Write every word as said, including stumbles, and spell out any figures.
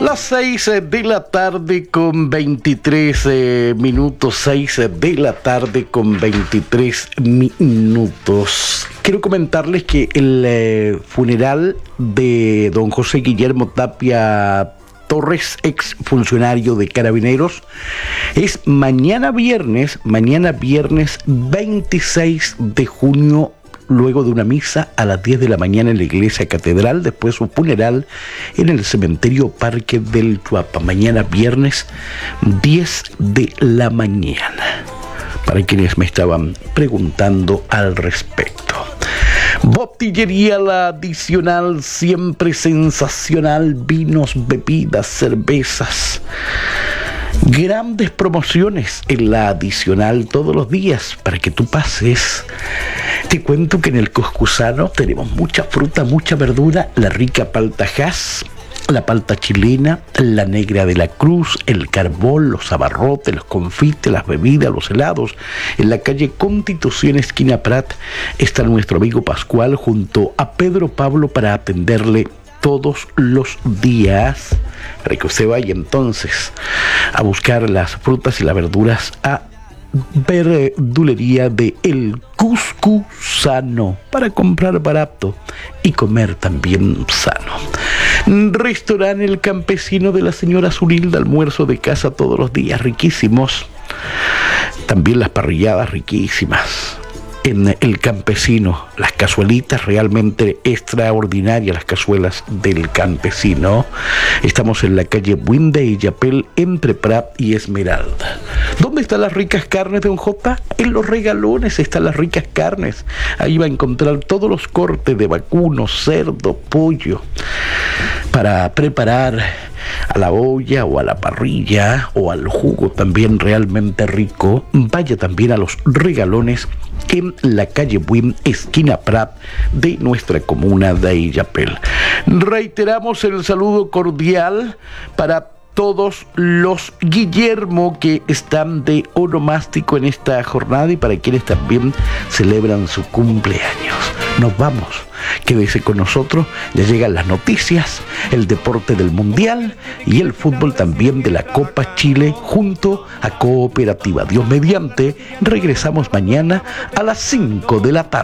Las seis de la tarde con veintitrés eh, minutos, seis de la tarde con veintitrés minutos. Quiero comentarles que el eh, funeral de don José Guillermo Tapia Torres, ex funcionario de Carabineros, es mañana viernes, mañana viernes veintiséis de junio, luego de una misa a las diez de la mañana en la iglesia catedral, después su funeral en el cementerio Parque del Chuapa, mañana viernes diez de la mañana, para quienes me estaban preguntando al respecto. Botillería La Adicional, siempre sensacional, vinos, bebidas, cervezas. Grandes promociones en La Adicional todos los días para que tú pases. Te cuento que en el Coscusano tenemos mucha fruta, mucha verdura, la rica palta Hass, la palta chilena, la negra de la Cruz, el carbón, los abarrotes, los confites, las bebidas, los helados. En la calle Constitución, esquina Prat, está nuestro amigo Pascual junto a Pedro Pablo para atenderle todos los días, para que usted vaya entonces a buscar las frutas y las verduras a verdulería de El Cuscusano para comprar barato y comer también sano. Restaurante El Campesino de la señora Zunilda, almuerzo de casa todos los días, riquísimos. También las parrilladas riquísimas. En El Campesino, las cazuelitas realmente extraordinarias, las cazuelas del Campesino. Estamos en la calle Buinde y Yapel, entre Prat y Esmeralda. ¿Dónde están las ricas carnes de don J? En los regalones están las ricas carnes. Ahí va a encontrar todos los cortes de vacuno, cerdo, pollo, para preparar a la olla o a la parrilla o al jugo también realmente rico. Vaya también a los regalones en la calle Buin, esquina Prat de nuestra comuna de Illapel. Reiteramos el saludo cordial para todos los Guillermo que están de onomástico en esta jornada y para quienes también celebran su cumpleaños. Nos vamos, quédese con nosotros, ya llegan las noticias, el deporte del Mundial y el fútbol también de la Copa Chile junto a Cooperativa. Dios mediante, regresamos mañana a las cinco de la tarde.